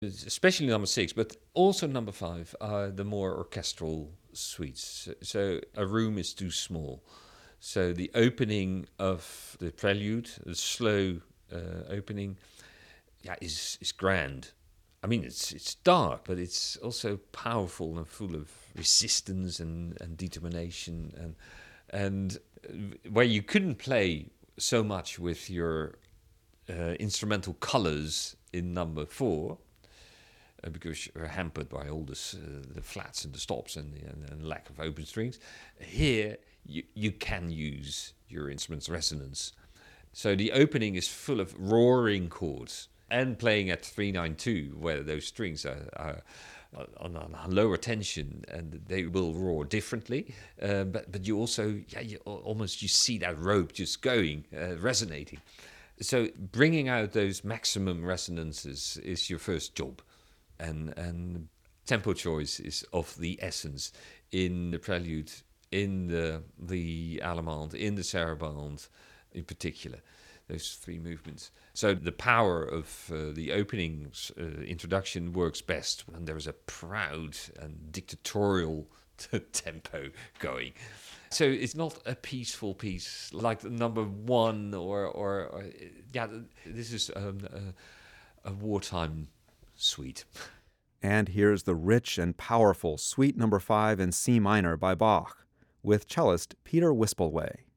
especially number six, but also number five are the more orchestral suites. So a room is too small. So the opening of the prelude, the slow opening, yeah, is grand. I mean, it's dark, but it's also powerful and full of resistance and determination, and where you couldn't play so much with your instrumental colors in number four, because you're hampered by all this, the flats and the stops and lack of open strings. Here, you can use your instrument's resonance. So the opening is full of roaring chords, and playing at 392, where those strings are on a lower tension and they will roar differently. But you also, you see that rope just going, resonating. So bringing out those maximum resonances is your first job, and tempo choice is of the essence in the prelude, in the allemande, in the sarabande, in particular, those three movements. So the power of the opening introduction works best when there is a proud and dictatorial tempo going. So it's not a peaceful piece like the number one, or yeah, this is a wartime suite. And here's the rich and powerful Suite Number 5 in C minor by Bach, with cellist Peter Wispelwey.